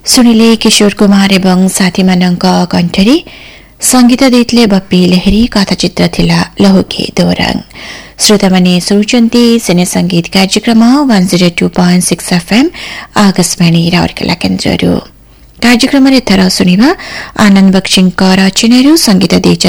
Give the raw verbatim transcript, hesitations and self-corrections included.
सुनिले किशोर कुमार एवं साथी मानक कण्ठरी संगीत देतले बप्पी लहरी कथाचित्र थिला लहुके दोरंग श्रोतामने सुरुचन्ती सिने संगीत कार्यक्रम वन zero two point six FM Akashvani Rourkela केन्द्रहरू कार्यक्रम थर सुनिवा आनन्द बक्सिङ कर चिनेरू संगीत दे